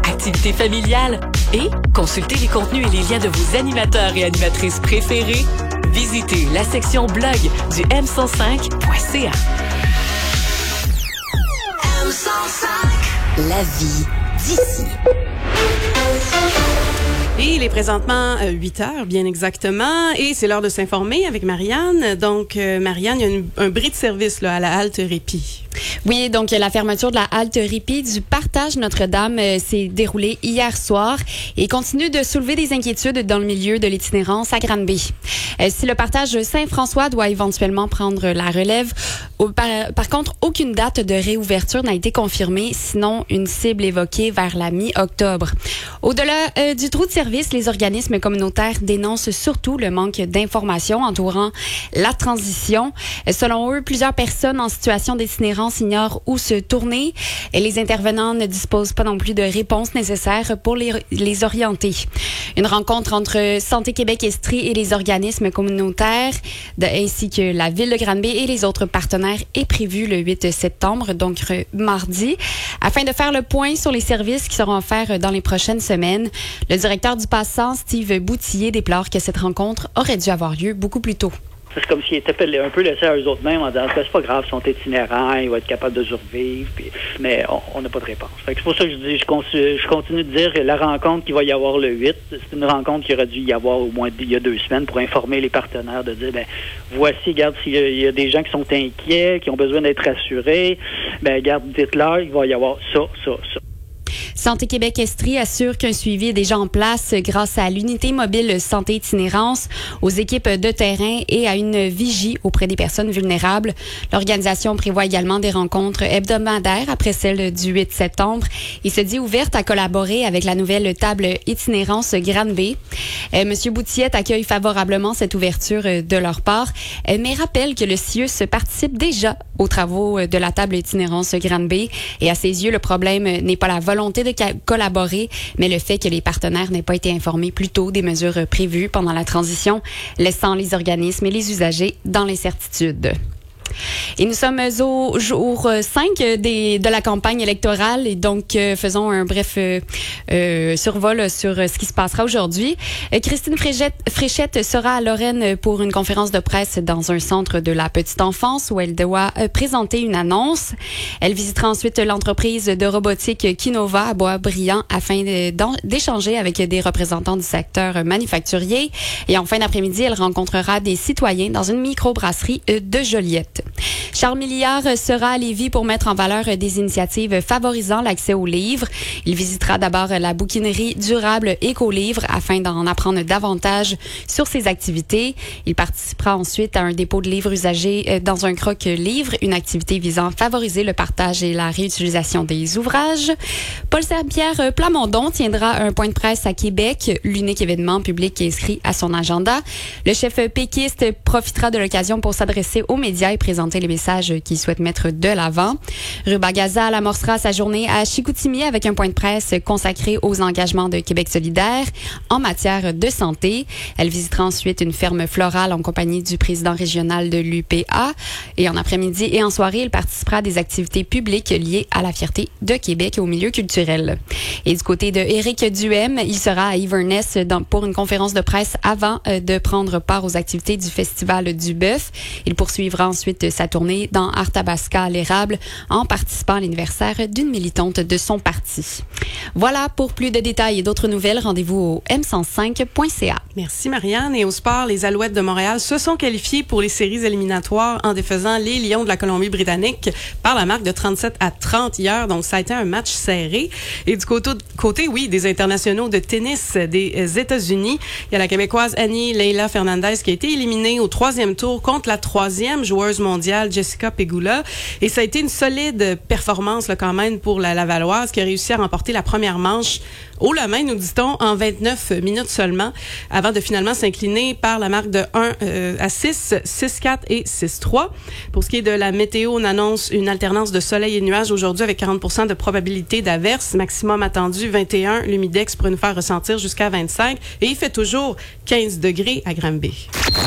activités familiales et consultez les contenus et les liens de vos animateurs et animatrices préférés. Visitez la section blog du m105.ca. M105. La vie d'ici. Et il est présentement 8 heures, bien exactement, et c'est l'heure de s'informer avec Marianne. Donc, Marianne, il y a un bris de service là, à la halte Répit. Oui, donc la fermeture de la halte Répit du Partage Notre-Dame s'est déroulée hier soir et continue de soulever des inquiétudes dans le milieu de l'itinérance à Granby. Si le Partage Saint-François doit éventuellement prendre la relève, par contre, aucune date de réouverture n'a été confirmée, sinon une cible évoquée vers la mi-octobre. Au-delà du trou de service, les organismes communautaires dénoncent surtout le manque d'informations entourant la transition. Selon eux, plusieurs personnes en situation d'itinérance ignorent où se tourner et les intervenants ne disposent pas non plus de réponses nécessaires pour les orienter. Une rencontre entre Santé Québec-Estrie et les organismes communautaires ainsi que la Ville de Granby et les autres partenaires est prévue le 8 septembre, donc mardi, afin de faire le point sur les services qui seront offerts dans les prochaines semaines. Le directeur du Passant, Steve Boutillier, déplore que cette rencontre aurait dû avoir lieu beaucoup plus tôt. C'est comme s'ils étaient un peu laissés à eux autres mêmes en disant c'est pas grave, ils sont itinérants, ils vont être capables de survivre, mais on n'a pas de réponse. Fait que c'est pour ça que je dis, je continue de dire que la rencontre qu'il va y avoir le 8, c'est une rencontre qu'il aurait dû y avoir au moins il y a 2 semaines pour informer les partenaires, de dire voici, regarde, s'il y a des gens qui sont inquiets, qui ont besoin d'être rassurés, regarde, dites-leur, il va y avoir ça. Santé Québec-Estrie assure qu'un suivi est déjà en place grâce à l'unité mobile santé itinérance, aux équipes de terrain et à une vigie auprès des personnes vulnérables. L'organisation prévoit également des rencontres hebdomadaires après celle du 8 septembre et se dit ouverte à collaborer avec la nouvelle table itinérance Granby. Monsieur Boutillette accueille favorablement cette ouverture de leur part, mais rappelle que le CIUS participe déjà aux travaux de la table itinérance Granby et à ses yeux, le problème n'est pas la volonté de collaborer, mais le fait que les partenaires n'aient pas été informés plus tôt des mesures prévues pendant la transition, laissant les organismes et les usagers dans l'incertitude. Et nous sommes au jour 5 de la campagne électorale et donc faisons un bref survol sur ce qui se passera aujourd'hui. Christine Fréchette sera à Lorraine pour une conférence de presse dans un centre de la petite enfance où elle doit présenter une annonce. Elle visitera ensuite l'entreprise de robotique Kinova à Boisbriand afin d'échanger avec des représentants du secteur manufacturier. Et en fin d'après-midi, elle rencontrera des citoyens dans une microbrasserie de Joliette. Charles Milliard sera à Lévis pour mettre en valeur des initiatives favorisant l'accès aux livres. Il visitera d'abord la bouquinerie durable Écolivre afin d'en apprendre davantage sur ses activités. Il participera ensuite à un dépôt de livres usagés dans un croque-livre, une activité visant à favoriser le partage et la réutilisation des ouvrages. Paul Saint-Pierre Plamondon tiendra un point de presse à Québec, l'unique événement public inscrit à son agenda. Le chef péquiste profitera de l'occasion pour s'adresser aux médias et présenter les messages qu'il souhaite mettre de l'avant. Ruba Gazal amorcera sa journée à Chicoutimi avec un point de presse consacré aux engagements de Québec solidaire en matière de santé. Elle visitera ensuite une ferme florale en compagnie du président régional de l'UPA. Et en après-midi et en soirée, elle participera à des activités publiques liées à la fierté de Québec et au milieu culturel. Et du côté de Éric Duhem, il sera à Inverness pour une conférence de presse avant de prendre part aux activités du Festival du Bœuf. Il poursuivra ensuite sa tournée dans Arthabasca à l'érable en participant à l'anniversaire d'une militante de son parti. Voilà, pour plus de détails et d'autres nouvelles, rendez-vous au m105.ca. Merci Marianne. Et au sport, les Alouettes de Montréal se sont qualifiés pour les séries éliminatoires en défaisant les Lions de la Colombie-Britannique par la marque de 37-30 hier. Donc ça a été un match serré. Et du côté des internationaux de tennis des États-Unis, il y a la Québécoise Annie Leila Fernandez qui a été éliminée au 3e tour contre la 3e joueuse mondiale Jessica Pegula. Et ça a été une solide performance là, quand même pour la Lavalloise qui a réussi à remporter la première manche haut la main, nous dit-on, en 29 minutes seulement, avant de finalement s'incliner par la marque de 1-6, 6-4 et 6-3. Pour ce qui est de la météo, on annonce une alternance de soleil et nuages aujourd'hui avec 40% de probabilité d'averse, maximum attendu 21, l'humidex pourrait nous faire ressentir jusqu'à 25 et il fait toujours 15 degrés à Granby.